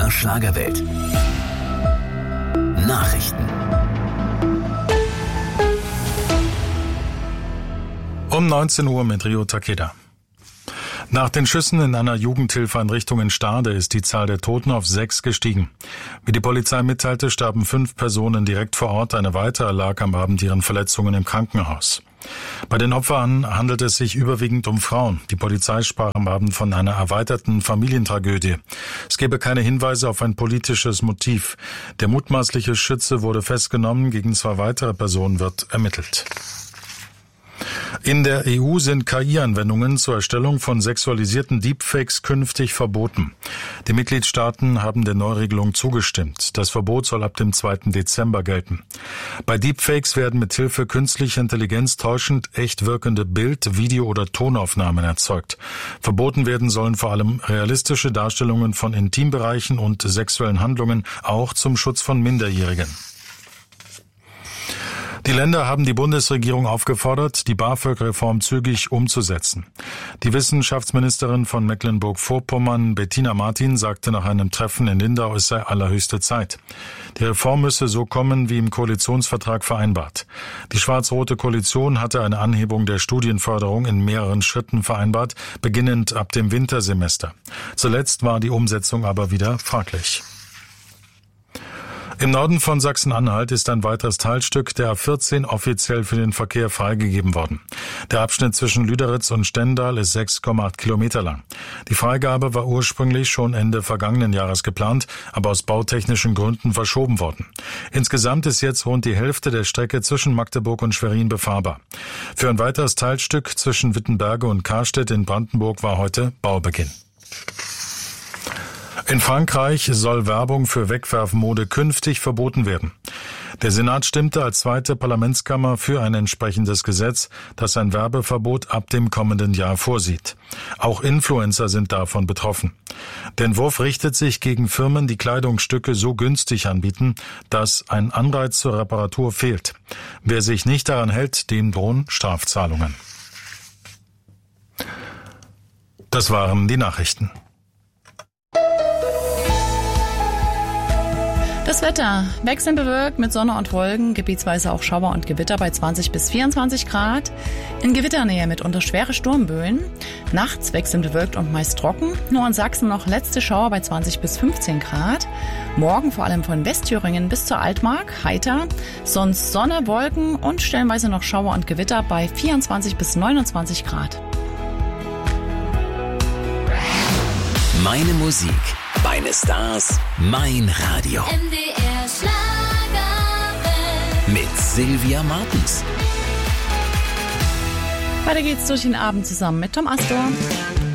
MDR Schlagerwelt. Nachrichten. Um 19 Uhr mit Rio Takeda. Nach den Schüssen in einer Jugendhilfeeinrichtung in Stade ist die Zahl der Toten auf 6 gestiegen. Wie die Polizei mitteilte, starben 5 Personen direkt vor Ort. Eine weitere lag am Abend ihren Verletzungen im Krankenhaus. Bei den Opfern handelt es sich überwiegend um Frauen. Die Polizei sprach am Abend von einer erweiterten Familientragödie. Es gebe keine Hinweise auf ein politisches Motiv. Der mutmaßliche Schütze wurde festgenommen. Gegen 2 weitere Personen wird ermittelt. In der EU sind KI-Anwendungen zur Erstellung von sexualisierten Deepfakes künftig verboten. Die Mitgliedstaaten haben der Neuregelung zugestimmt. Das Verbot soll ab dem 2. Dezember gelten. Bei Deepfakes werden mithilfe künstlicher Intelligenz täuschend echt wirkende Bild-, Video- oder Tonaufnahmen erzeugt. Verboten werden sollen vor allem realistische Darstellungen von Intimbereichen und sexuellen Handlungen, auch zum Schutz von Minderjährigen. Die Länder haben die Bundesregierung aufgefordert, die BAföG-Reform zügig umzusetzen. Die Wissenschaftsministerin von Mecklenburg-Vorpommern, Bettina Martin, sagte nach einem Treffen in Lindau, es sei allerhöchste Zeit. Die Reform müsse so kommen, wie im Koalitionsvertrag vereinbart. Die schwarz-rote Koalition hatte eine Anhebung der Studienförderung in mehreren Schritten vereinbart, beginnend ab dem Wintersemester. Zuletzt war die Umsetzung aber wieder fraglich. Im Norden von Sachsen-Anhalt ist ein weiteres Teilstück der A14 offiziell für den Verkehr freigegeben worden. Der Abschnitt zwischen Lüderitz und Stendal ist 6,8 Kilometer lang. Die Freigabe war ursprünglich schon Ende vergangenen Jahres geplant, aber aus bautechnischen Gründen verschoben worden. Insgesamt ist jetzt rund die Hälfte der Strecke zwischen Magdeburg und Schwerin befahrbar. Für ein weiteres Teilstück zwischen Wittenberge und Karstedt in Brandenburg war heute Baubeginn. In Frankreich soll Werbung für Wegwerfmode künftig verboten werden. Der Senat stimmte als zweite Parlamentskammer für ein entsprechendes Gesetz, das ein Werbeverbot ab dem kommenden Jahr vorsieht. Auch Influencer sind davon betroffen. Der Entwurf richtet sich gegen Firmen, die Kleidungsstücke so günstig anbieten, dass ein Anreiz zur Reparatur fehlt. Wer sich nicht daran hält, dem drohen Strafzahlungen. Das waren die Nachrichten. Das Wetter wechselnd bewölkt mit Sonne und Wolken, gebietsweise auch Schauer und Gewitter bei 20 bis 24 Grad. In Gewitternähe mitunter schwere Sturmböen. Nachts wechselnd bewölkt und meist trocken. Nur in Sachsen noch letzte Schauer bei 20 bis 15 Grad. Morgen vor allem von Westthüringen bis zur Altmark heiter. Sonst Sonne, Wolken und stellenweise noch Schauer und Gewitter bei 24 bis 29 Grad. Meine Musik, meine Stars, mein Radio. MDR Schlagerwelt. Mit Sylvia Martens. Weiter geht's durch den Abend zusammen mit Tom Astor.